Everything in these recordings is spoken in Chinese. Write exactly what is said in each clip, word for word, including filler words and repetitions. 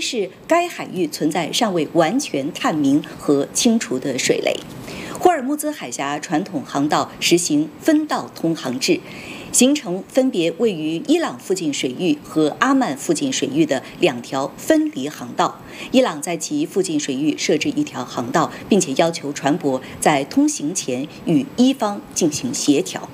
是该海域存在尚未完全探明和清除的水雷。霍尔木兹海峡传统航道实行分道通航制，形成分别位于伊朗附近水域和阿曼附近水域的两条分离航道。伊朗在其附近水域设置一条航道，并且要求船舶在通行前与伊方进行协调。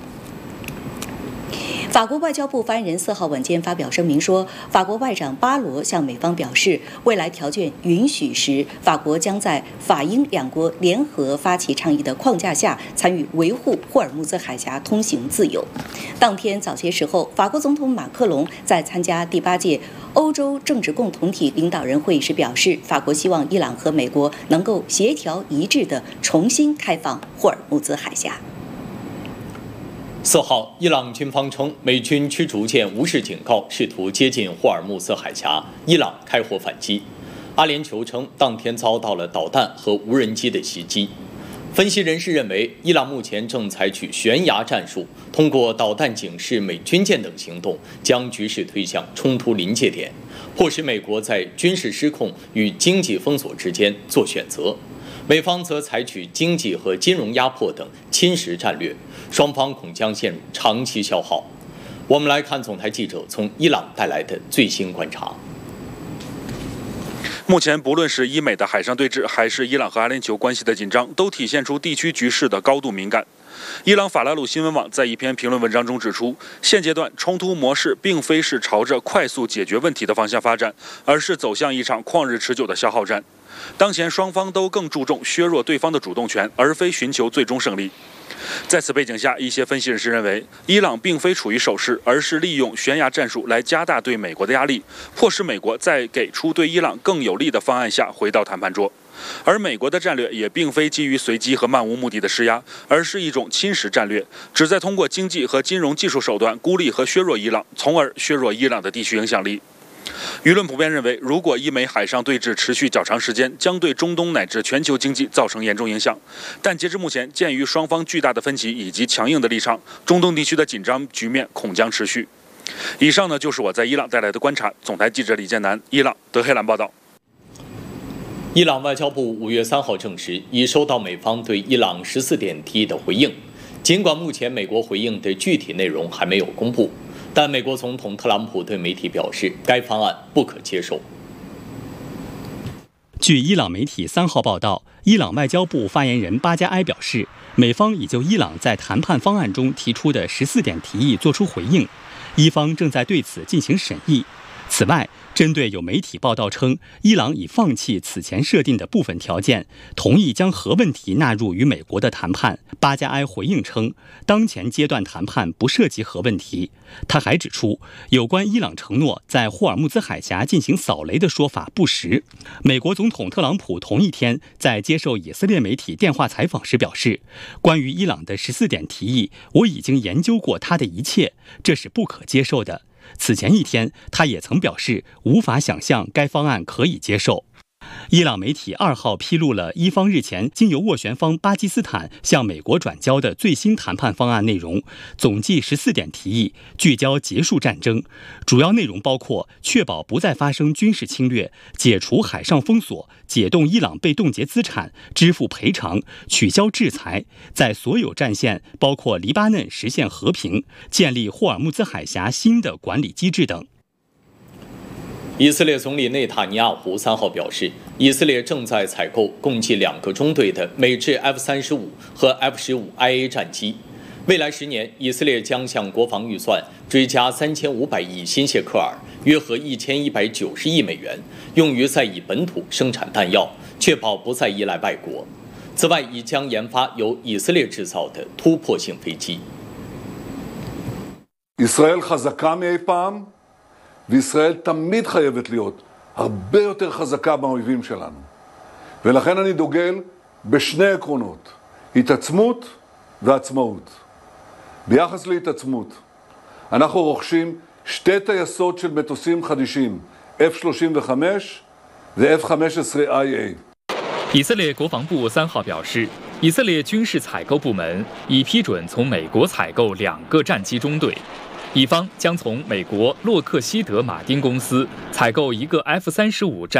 法国外交部发言人四号晚间发表声明说，法国外长巴罗向美方表示，未来条件允许时，法国将在法英两国联合发起倡议的框架下，参与维护霍尔木兹海峡通行自由。当天早些时候，法国总统马克龙在参加第八届欧洲政治共同体领导人会议时表示，法国希望伊朗和美国能够协调一致地重新开放霍尔木兹海峡。 四号，伊朗军方称美军驱逐舰无视警告，试图接近霍尔木兹海峡，伊朗开火反击。阿联酋称，当天遭到了导弹和无人机的袭击。分析人士认为，伊朗目前正采取悬崖战术，通过导弹警示美军舰等行动，将局势推向冲突临界点，迫使美国在军事失控与经济封锁之间做选择。美方则采取经济和金融压迫等侵蚀战略，双方恐将陷入长期消耗。我们来看总台记者从伊朗带来的最新观察。 目前，不论是伊美的海上对峙，还是伊朗和阿联酋关系的紧张，都体现出地区局势的高度敏感。伊朗法拉鲁新闻网在一篇评论文章中指出，现阶段冲突模式并非是朝着快速解决问题的方向发展，而是走向一场旷日持久的消耗战。当前双方都更注重削弱对方的主动权，而非寻求最终胜利。在此背景下，一些分析人士认为，伊朗并非处于守势，而是利用悬崖战术来加大对美国的压力，迫使美国在给出对伊朗更有利的方案下回到谈判桌。而美国的战略也并非基于随机和漫无目的的施压，而是一种侵蚀战略，旨在通过经济和金融技术手段孤立和削弱伊朗，从而削弱伊朗的地区影响力。舆论普遍认为，如果伊美海上对峙持续较长时间，将对中东乃至全球经济造成严重影响。但截至目前，鉴于双方巨大的分歧以及强硬的立场，中东地区的紧张局面恐将持续。以上呢，就是我在伊朗带来的观察。总台记者李建南，伊朗德黑兰报道。 伊朗外交部五月三号证实，已收到美方对伊朗十四点提议的回应。尽管目前美国回应的具体内容还没有公布，但美国总统特朗普对媒体表示，该方案不可接受。 据伊朗媒体三号报道，伊朗外交部发言人巴加埃表示，美方已就伊朗在谈判方案中提出的十四点提议作出回应，伊方正在对此进行审议。此外，针对有媒体报道称伊朗已放弃此前设定的部分条件，同意将核问题纳入与美国的谈判，巴加埃回应称，当前阶段谈判不涉及核问题。他还指出，有关伊朗承诺在霍尔木兹海峡进行扫雷的说法不实。美国总统特朗普同一天在接受以色列媒体电话采访时表示，关于伊朗的十四点提议，我已经研究过他的一切，这是不可接受的。此前一天，他也曾表示无法想象该方案可以接受。伊朗媒体二号披露了伊方日前经由斡旋方巴基斯坦向美国转交的最新谈判方案内容，总计十四点提议，聚焦结束战争。主要内容包括确保不再发生军事侵略、解除海上封锁、解冻伊朗被冻结资产、支付赔偿、取消制裁，在所有战线，包括黎巴嫩实现和平、建立霍尔木兹海峡新的管理机制等。 以色列总理内塔尼亚胡三号表示，以色列正在采购共计两个中队的美制 F 三十五 和 F 十五 I A 战机。未来十年，以色列将向国防预算追加三千五百亿新谢克尔，约合一千一百九十亿美元，用于在以本土生产弹药，确保不再依赖外国。此外，已将研发由以色列制造的突破性飞机。 ישראל חזקה מאי פעם, וישראל תמיד חייבת להיות הרבה יותר חזקה מהאויבים שלנו. ולכן אני דוגל בשני עקרונות, התעצמות ועצמאות. ביחס להתעצמות, אנחנו רוכשים שתי טייסות של מטוסים חדישים, F 三十五 ו-F 十五 I A。 以色列国防部三号表示，以色列军事采购部门已批准从美国采购两个战机中队，以方将从美国洛克希德马丁公司采购一个 F 三十五战